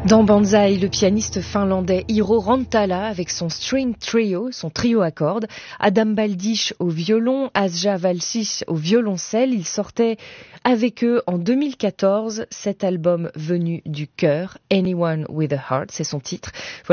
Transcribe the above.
Dans Banzai, le pianiste finlandais Iiro Rantala avec son string trio, son trio à cordes, Adam Baldish au violon, Asja Valsis au violoncelle. Il sortait avec eux en 2014 cet album venu du cœur, Anyone with a Heart, c'est son titre.